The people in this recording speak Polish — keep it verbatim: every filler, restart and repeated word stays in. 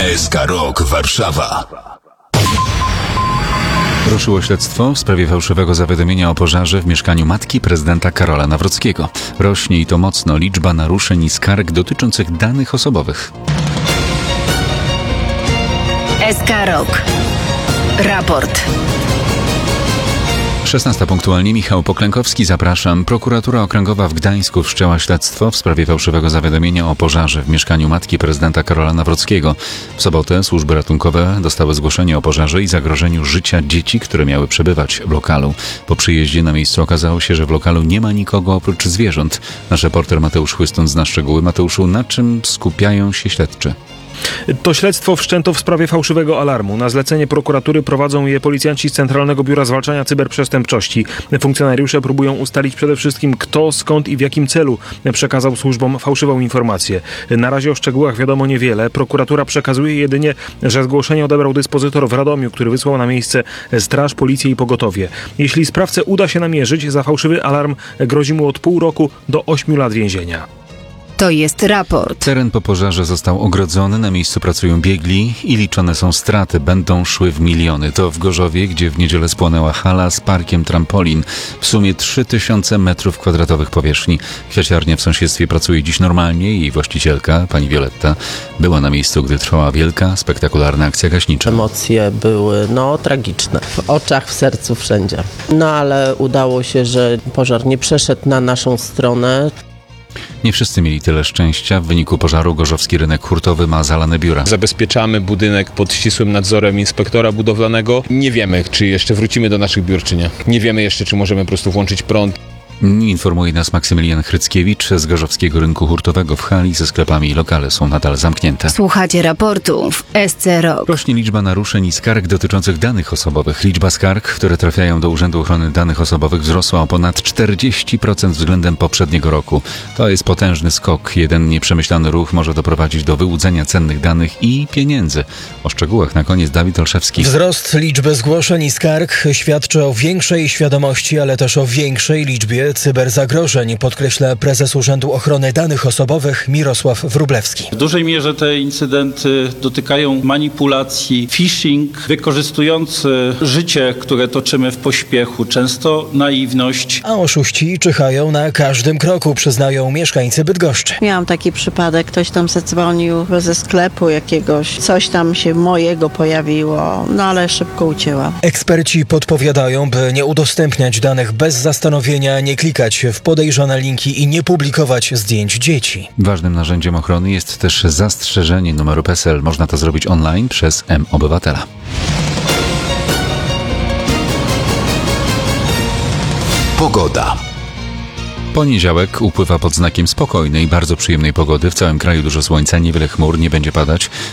S K Rock Warszawa. Ruszyło śledztwo w sprawie fałszywego zawiadomienia o pożarze w mieszkaniu matki prezydenta Karola Nawrockiego. Rośnie i to mocno liczba naruszeń i skarg dotyczących danych osobowych. S K Rock. Raport. szesnasta punktualnie. Michał Poklękowski, zapraszam. Prokuratura Okręgowa w Gdańsku wszczęła śledztwo w sprawie fałszywego zawiadomienia o pożarze w mieszkaniu matki prezydenta Karola Nawrockiego. W sobotę służby ratunkowe dostały zgłoszenie o pożarze i zagrożeniu życia dzieci, które miały przebywać w lokalu. Po przyjeździe na miejsce okazało się, że w lokalu nie ma nikogo oprócz zwierząt. Nasz reporter Mateusz Chłystun zna szczegóły. Mateuszu, na czym skupiają się śledczy? To śledztwo wszczęto w sprawie fałszywego alarmu. Na zlecenie prokuratury prowadzą je policjanci z Centralnego Biura Zwalczania Cyberprzestępczości. Funkcjonariusze próbują ustalić przede wszystkim, kto, skąd i w jakim celu przekazał służbom fałszywą informację. Na razie o szczegółach wiadomo niewiele. Prokuratura przekazuje jedynie, że zgłoszenie odebrał dyspozytor w Radomiu, który wysłał na miejsce straż, policję i pogotowie. Jeśli sprawcę uda się namierzyć, za fałszywy alarm grozi mu od pół roku do ośmiu lat więzienia. To jest raport. Teren po pożarze został ogrodzony, na miejscu pracują biegli i liczone są straty. Będą szły w miliony. To w Gorzowie, gdzie w niedzielę spłonęła hala z parkiem trampolin. W sumie trzy tysiące metrów kwadratowych powierzchni. Kwiaciarnia w sąsiedztwie pracuje dziś normalnie. Jej właścicielka, pani Wioletta, była na miejscu, gdy trwała wielka, spektakularna akcja gaśnicza. Emocje były, no, tragiczne. W oczach, w sercu, wszędzie. No, ale udało się, że pożar nie przeszedł na naszą stronę. Nie wszyscy mieli tyle szczęścia. W wyniku pożaru gorzowski rynek hurtowy ma zalane biura. Zabezpieczamy budynek pod ścisłym nadzorem inspektora budowlanego. Nie wiemy, czy jeszcze wrócimy do naszych biur, czy nie. Nie wiemy jeszcze, czy możemy po prostu włączyć prąd. Informuje nas Maksymilian Chryckiewicz z gorzowskiego rynku hurtowego w hali. Ze sklepami i lokale są nadal zamknięte. Słuchacie raportu w S C Rock. Rośnie liczba naruszeń i skarg dotyczących danych osobowych. Liczba skarg, które trafiają do Urzędu Ochrony Danych Osobowych, wzrosła o ponad czterdzieści procent względem poprzedniego roku. To jest potężny skok. Jeden nieprzemyślany ruch może doprowadzić do wyłudzenia cennych danych i pieniędzy. O szczegółach na koniec Dawid Olszewski. Wzrost liczby zgłoszeń i skarg świadczy o większej świadomości, ale też o większej liczbie cyberzagrożeń, podkreśla prezes Urzędu Ochrony Danych Osobowych Mirosław Wróblewski. W dużej mierze te incydenty dotykają manipulacji, phishing, wykorzystujący życie, które toczymy w pośpiechu, często naiwność. A oszuści czyhają na każdym kroku, przyznają mieszkańcy Bydgoszczy. Miałam taki przypadek, ktoś tam zadzwonił ze sklepu jakiegoś, coś tam się mojego pojawiło, no ale szybko ucięłam. Eksperci podpowiadają, by nie udostępniać danych bez zastanowienia, nie klikać w podejrzane linki i nie publikować zdjęć dzieci. Ważnym narzędziem ochrony jest też zastrzeżenie numeru P E S E L. Można to zrobić online przez M-Obywatela. Pogoda. Poniedziałek upływa pod znakiem spokojnej, bardzo przyjemnej pogody. W całym kraju dużo słońca, niewiele chmur, nie będzie padać.